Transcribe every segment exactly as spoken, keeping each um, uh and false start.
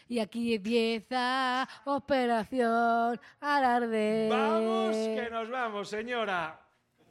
Y aquí empieza Operación Alarde. ¡Vamos, que nos vamos, señora!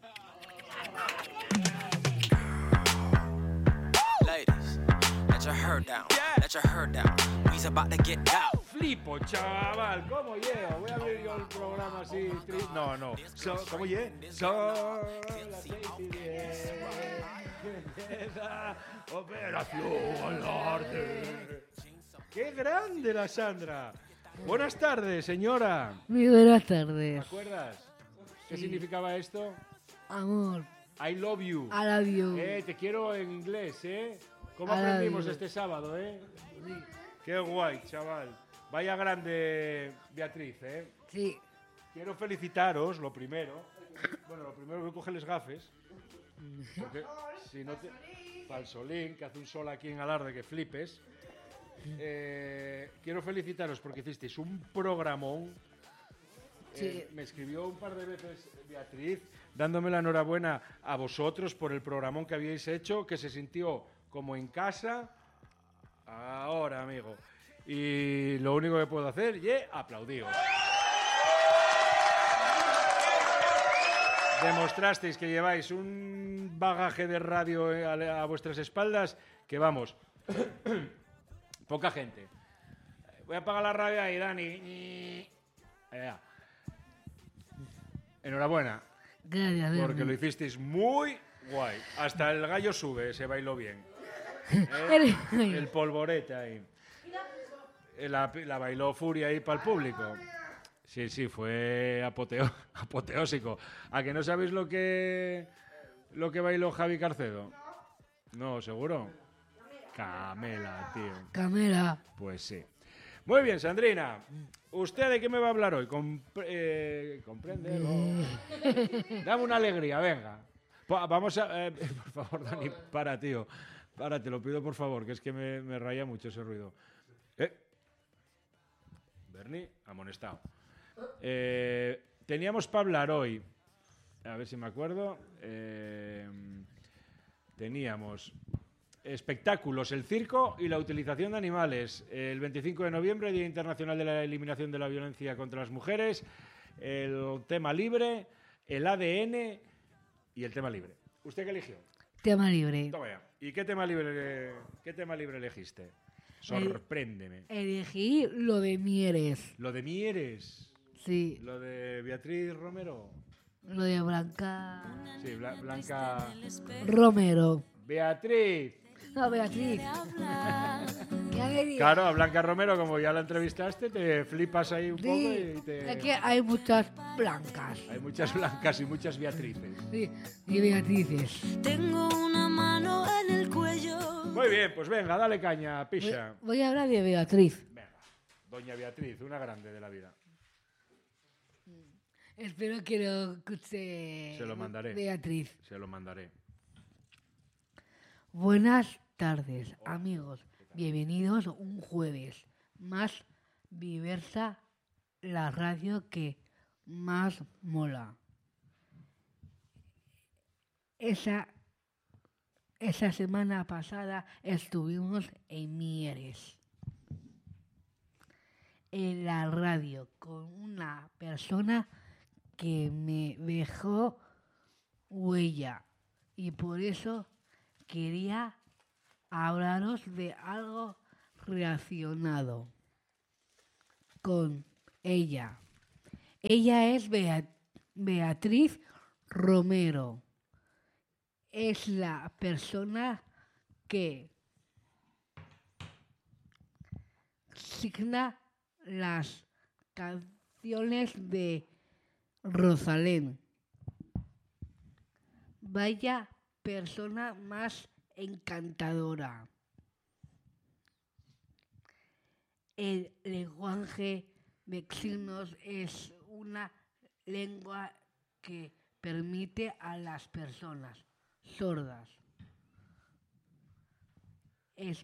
Ladies, let your hair down. Let your hair down. We's about to get out. Flipo, chaval, ¿cómo llego? Voy a abrir yo el programa así. Tri... No, no. So, ¿Cómo llego? Son las seis y diez. Empieza Operación Alarde. ¡Qué grande la Sandra! Buenas tardes, señora. Muy buenas ¿Te tardes. acuerdas? ¿Qué significaba esto? Amor, I love you. I love you. Eh, te quiero en inglés, ¿eh? ¿Cómo I love aprendimos you. este sábado, eh? Qué guay, chaval. Vaya grande Beatriz, ¿eh? Sí. Quiero felicitaros, lo primero. Bueno, lo primero que coge les gafes. Porque si no te... Falsolín, que hace un sol aquí en Alarde que flipes. Eh, quiero felicitaros porque hicisteis un programón. Sí. Eh, me escribió un par de veces Beatriz dándome la enhorabuena a vosotros por el programón que habíais hecho, que se sintió como en casa. Ahora, amigo. Y lo único que puedo hacer es aplaudiros. Demostrasteis que lleváis un bagaje de radio a, a vuestras espaldas que, vamos, poca gente. Voy a apagar la radio ahí, Dani. Allá. Enhorabuena, Gracias, porque Bernie. lo hicisteis muy guay. Hasta el gallo sube, se bailó bien. Eres- ¿Eh? El polvorete ahí. La, la bailó Furia ahí para el público. Sí, sí, fue apoteo, apoteósico. ¿A que no sabéis lo que lo que bailó Javi Carcedo? No, ¿seguro? Camela, tío. Camela. Pues sí. Muy bien, Sandrina. ¿Usted de qué me va a hablar hoy? Compre- eh, ¿Compréndelo? Dame una alegría, venga. Pa- Vamos a... eh, por favor, Dani, para, tío. Para, te lo pido por favor, que es que me, me raya mucho ese ruido. Eh. Bernie, amonestado. Eh, teníamos para hablar hoy, a ver si me acuerdo, eh, teníamos espectáculos, el circo y la utilización de animales. El veinticinco de noviembre, Día Internacional de la Eliminación de la Violencia contra las Mujeres, el tema libre, el A D N y el tema libre. ¿Usted qué eligió? Tema libre. Toma ya. ¿Y qué tema libre, qué tema libre elegiste? Sorpréndeme. Elegí lo de Mieres. Lo de Mieres. Sí. Lo de Beatriz Romero. Lo de Blanca Sí, Bla- Blanca. Romero. Beatriz. No, Beatriz. ¿Qué alegría? Claro, a Blanca Romero, como ya la entrevistaste, te flipas ahí un Sí, poco y te... es que hay muchas blancas. Hay muchas blancas y muchas Beatrices. Sí, y Beatrices. Tengo una mano en el cuello. Muy bien, pues venga, dale caña, Voy, picha. voy a hablar de Beatriz. Venga, doña Beatriz, una grande de la vida. Espero que lo escuche Se lo mandaré. Beatriz. Se lo mandaré. Buenas tardes, amigos. Bienvenidos un jueves más diversa, la radio que más mola. Esa, esa semana pasada estuvimos en Mieres, en la radio, con una persona que me dejó huella y por eso quería hablaros de algo relacionado con ella. Ella es Bea- Beatriz Romero. Es la persona que signa las canciones de Rosalén. Vaya persona más encantadora. El lenguaje de signos es una lengua que permite a las personas sordas es-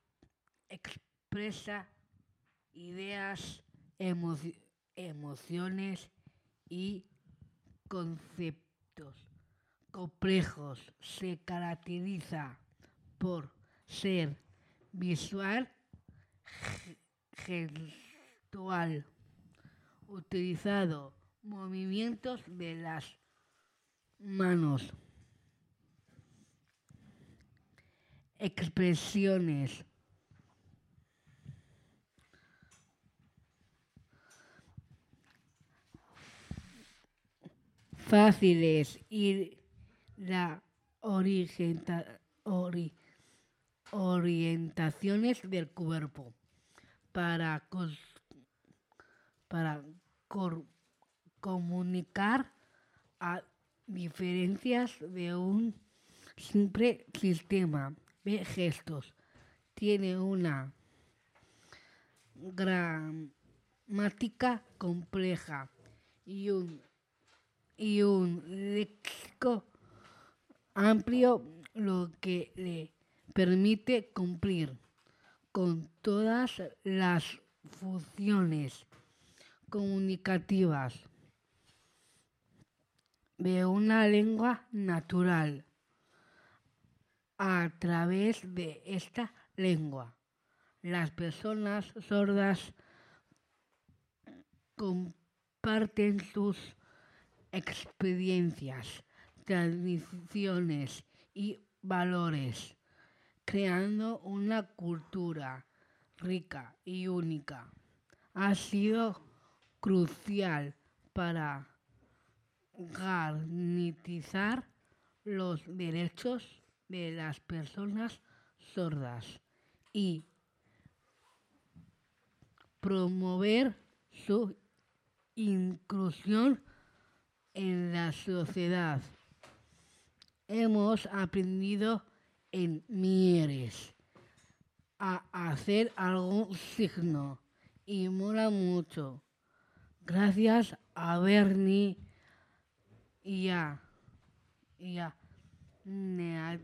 expresa ideas, emoci- emociones y conceptos complejos. Se caracteriza por ser visual, ge- gestual, utilizando movimientos de las manos, expresiones fáciles y la orienta- ori- orientaciones del cuerpo para, cos- para cor- comunicar a diferencias de un simple sistema de gestos. Tiene una gramática compleja y un, y un léxico amplio, lo que le permite cumplir con todas las funciones comunicativas de una lengua natural. A través de esta lengua, las personas sordas comparten sus experiencias, tradiciones y valores, creando una cultura rica y única. Ha sido crucial para garantizar los derechos de las personas sordas y promover su inclusión en la sociedad. Hemos aprendido en Mieres a hacer algún signo y mola mucho. Gracias a Bernie y a, y a, Nea-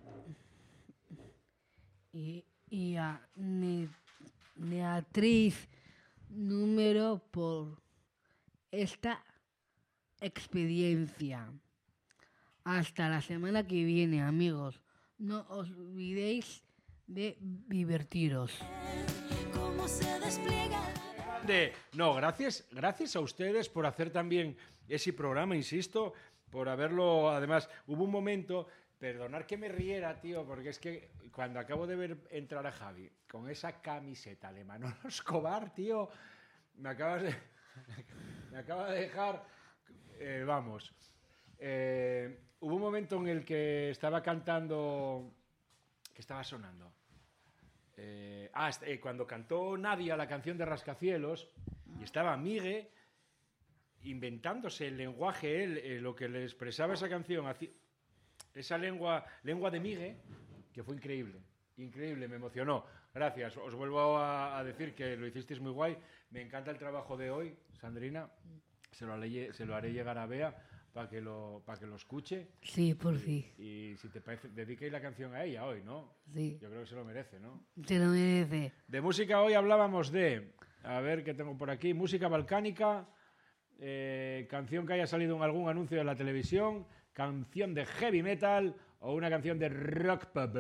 y, y a Ne- Neatriz número por esta experiencia. Hasta la semana que viene, amigos. No os olvidéis de divertiros. Cómo se despliega. De, no, gracias, gracias a ustedes por hacer también ese programa, insisto, por haberlo, además, hubo un momento, perdonar que me riera, tío, porque es que cuando acabo de ver entrar a Javi con esa camiseta de Manolo Escobar, tío, me acabas de, me acaba de dejar, eh, vamos, eh, hubo un momento en el que estaba cantando, que estaba sonando. Eh, ah, eh, cuando cantó Nadia la canción de Rascacielos y estaba Migue inventándose el lenguaje, él, eh, lo que le expresaba esa canción, esa lengua, lengua de Migue, que fue increíble, increíble, me emocionó. Gracias, os vuelvo a, a decir que lo hicisteis muy guay. Me encanta el trabajo de hoy, Sandrina. Se lo haré, se lo haré llegar a Bea para que lo, para que lo escuche. Sí, por fin. Y, y si te parece, dediquéis la canción a ella hoy, ¿no? Sí, Yo creo que se lo merece, ¿no? se lo merece. De música hoy hablábamos de, a ver qué tengo por aquí, música balcánica, eh, canción que haya salido en algún anuncio de la televisión, canción de heavy metal o una canción de rock pop.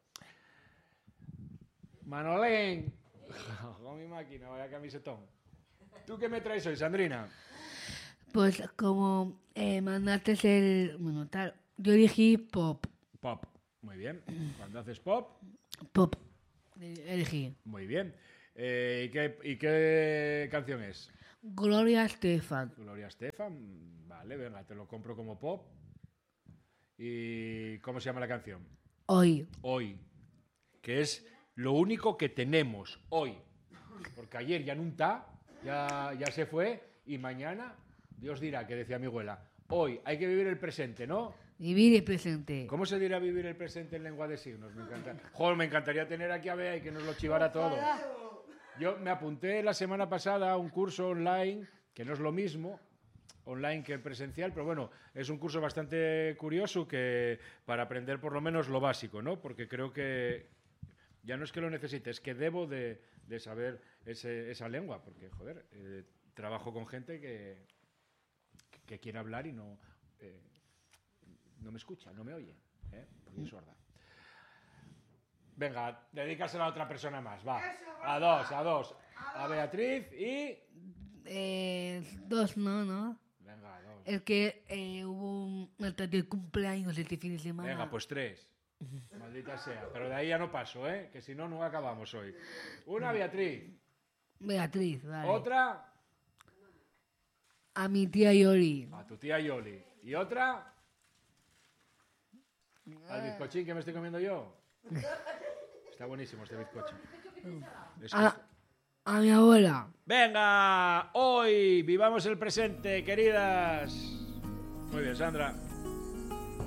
Manolén, con mi máquina, vaya camisetón. ¿Tú qué me traes hoy, Sandrina? Pues como eh, mandaste el... Bueno, tal, yo elegí pop. Pop, muy bien. Cuando haces pop, Pop. Eh, Elegí. muy bien. Eh, ¿y, qué, ¿Y qué canción es? Gloria Estefan. Gloria Estefan, vale, venga, te lo compro como pop. ¿Y cómo se llama la canción? Hoy. Hoy, que es lo único que tenemos hoy. Porque ayer ya no está, ya, ya se fue, y mañana, Dios dirá, que decía mi abuela, hoy hay que vivir el presente, ¿no? Vivir el presente. ¿Cómo se dirá vivir el presente en lengua de signos? Me encanta. Joder, me encantaría tener aquí a Bea y que nos lo chivara todo. Yo me apunté la semana pasada a un curso online, que no es lo mismo, online que presencial, pero bueno, es un curso bastante curioso que para aprender por lo menos lo básico, ¿no? Porque creo que ya no es que lo necesite, es que debo de, de saber ese, esa lengua, porque, joder, eh, trabajo con gente que, que quiere hablar y no, eh, no me escucha, no me oye, ¿eh? Porque es sorda. Venga, dedícaselo a otra persona más, va. A dos, a dos. A Beatriz y... Eh, dos no, ¿no? Venga, dos. Es que eh, hubo un acto de cumpleaños este fin de semana. Venga, pues tres. Maldita sea. Pero de ahí ya no paso, ¿eh? Que si no, no acabamos hoy. Una, Beatriz. Beatriz, vale. Otra, A mi tía Yori. a tu tía Yoli. Y otra, al bizcochín que me estoy comiendo yo. Está buenísimo este bizcocho. Es que- A, a mi abuela. Venga, hoy vivamos el presente, queridas. Muy bien, Sandra.